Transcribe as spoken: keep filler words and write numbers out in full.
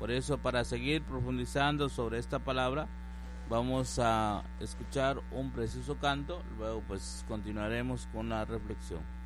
Por eso, para seguir profundizando sobre esta palabra, vamos a escuchar un preciso canto, luego pues continuaremos con la reflexión.